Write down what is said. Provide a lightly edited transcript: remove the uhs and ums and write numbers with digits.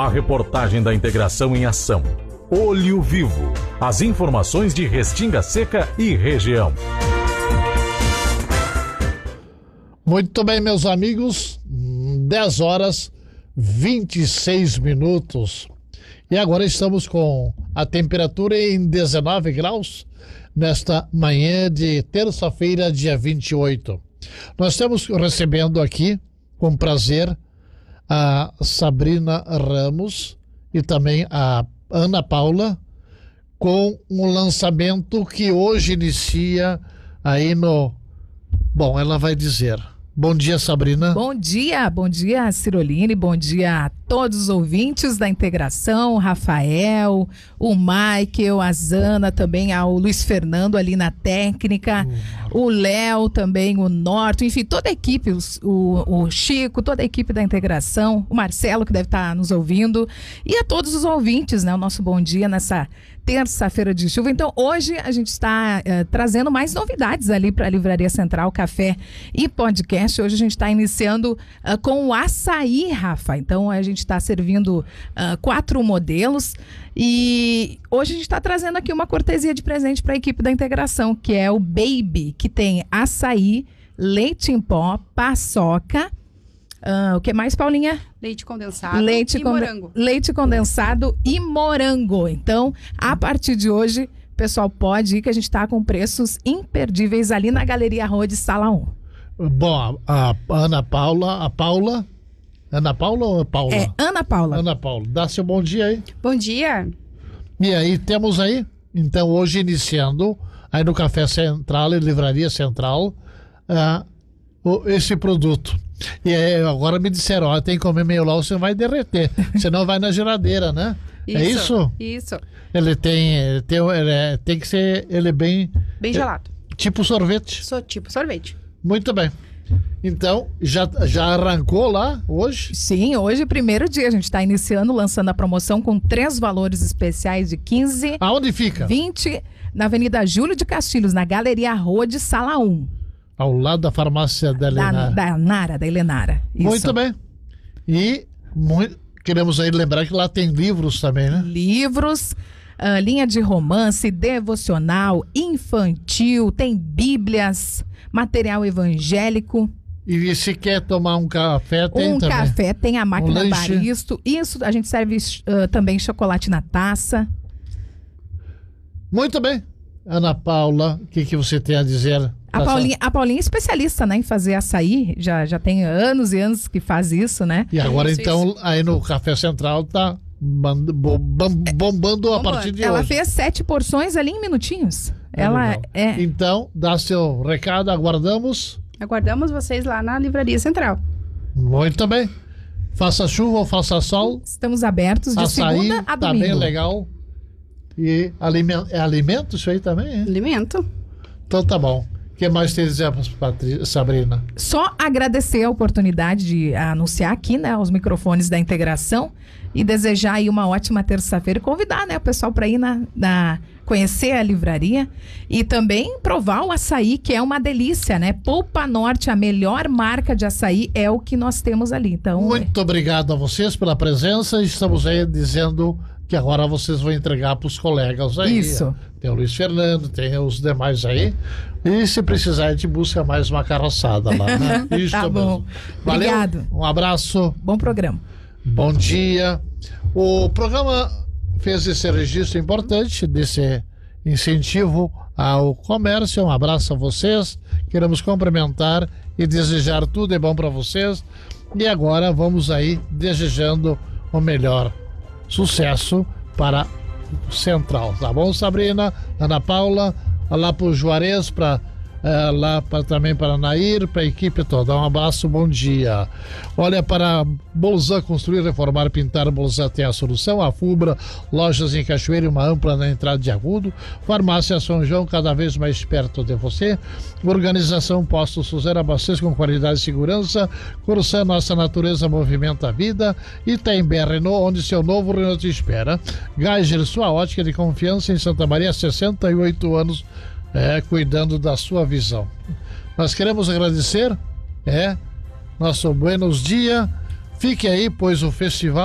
A reportagem da integração em ação. Olho Vivo. As informações de Restinga Seca e região. Muito bem, meus amigos. 10 horas 26 minutos. E agora estamos com a temperatura em 19 graus nesta manhã de terça-feira, dia 28. Nós estamos recebendo aqui, com prazer, a Sabrina Ramos e também a Ana Paula, com um lançamento que hoje inicia aí no... Bom, ela vai dizer. Bom dia, Sabrina. Bom dia, Ciroline, bom dia a todos os ouvintes da integração, o Rafael, o Michael, a Zana, também ao Luiz Fernando ali na técnica, o Léo também, o Norto, enfim, toda a equipe, o Chico, toda a equipe da integração, o Marcelo que deve estar nos ouvindo, e a todos os ouvintes, né, o nosso bom dia nessa terça-feira de chuva. Então, hoje a gente está trazendo mais novidades ali para a Livraria Central, Café e Podcast. Hoje a gente está iniciando com o açaí, Rafa. Então, a gente está servindo 4 modelos e hoje a gente está trazendo aqui uma cortesia de presente para a equipe da integração, que é o Baby, que tem açaí, leite em pó, paçoca. O que mais, Paulinha? Leite condensado e morango. Leite condensado e morango. Então, a partir de hoje, o pessoal pode ir, que a gente está com preços imperdíveis ali na Galeria Rhodes, Sala 1. Bom, a Ana Paula, Ana Paula ou Paula? É, Ana Paula. Ana Paula, dá seu bom dia aí. Bom dia. E aí, temos aí, então, hoje iniciando, aí no Café Central e Livraria Central, esse produto. E aí, agora me disseram, ó, tem que comer meio lá, você vai derreter, senão vai na geladeira, né? Isso, é isso? Isso. Ele tem que ser, ele bem gelado. Tipo sorvete. Tipo sorvete. Muito bem. Então, já arrancou lá hoje? Sim, hoje, primeiro dia, a gente está iniciando, lançando a promoção com 3 valores especiais de 15... Aonde fica? 20, na Avenida Júlio de Castilhos, na Galeria Rhodes, Sala 1. Ao lado da farmácia da Helenara. Da Helenara. Isso. Muito bem. E queremos aí lembrar que lá tem livros também, né? Livros, linha de romance, devocional, infantil, tem bíblias, material evangélico. E se quer tomar um café, tem também. Café, tem a máquina Baristo. Isso, a gente serve também chocolate na taça. Muito bem. Ana Paula, o que você tem a dizer? A Paulinha é especialista, né, em fazer açaí, já tem anos e anos que faz isso, né? E agora isso. Aí no Café Central tá bombando a partir de hoje. Ela fez 7 porções ali em minutinhos. Então, dá seu recado, aguardamos. Aguardamos vocês lá na Livraria Central. Muito bem. Faça chuva ou faça sol. Estamos abertos de açaí, segunda a domingo. Tá bem legal. E é alimento isso aí também, hein? Alimento. Então tá bom. O que mais tem a dizer, Sabrina? Só agradecer a oportunidade de anunciar aqui, né, os microfones da integração e desejar aí uma ótima terça-feira e convidar, né, o pessoal para ir conhecer a livraria e também provar o açaí, que é uma delícia, né? Polpa Norte, a melhor marca de açaí, é o que nós temos ali. Então, muito obrigado a vocês pela presença. Estamos aí dizendo que agora vocês vão entregar para os colegas aí. Isso. Tem o Luiz Fernando, tem os demais aí. E se precisar, a gente busca mais uma carroçada lá, né? Isso tá bom. Valeu. Obrigado. Um abraço. Bom programa. Bom dia. O programa fez esse registro importante, desse incentivo ao comércio. Um abraço a vocês. Queremos cumprimentar e desejar tudo de bom para vocês. E agora vamos aí desejando o melhor sucesso para o Central, tá bom, Sabrina? Ana Paula, lá pro Juarez, também para Nair, para a equipe toda. Um abraço, bom dia. Olha, para Bolzan construir, reformar, pintar, Bolzan tem a solução. A Fubra, lojas em Cachoeira, uma ampla na entrada de Agudo. Farmácia São João, cada vez mais perto de você. Organização Posto Suzano, abastece com qualidade e segurança. Corsã, nossa natureza movimenta a vida. Itaimbé Renault, onde seu novo Renault te espera. Geiger, sua ótica de confiança em Santa Maria, 68 anos. Cuidando da sua visão. Nós queremos agradecer, nosso buenos dias. Fique aí, pois o festival